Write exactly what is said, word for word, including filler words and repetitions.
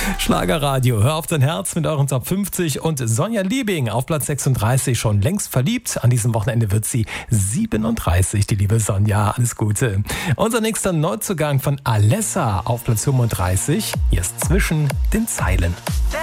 Schlagerradio, hör auf dein Herz mit euren Top fünfzig und Sonja Liebing auf Platz sechsunddreißig, schon längst verliebt. An diesem Wochenende wird sie siebenunddreißig, die liebe Sonja. Alles Gute. Unser nächster Neuzugang von Alessa auf Platz fünfunddreißig. Hier ist Zwischen den Zeilen.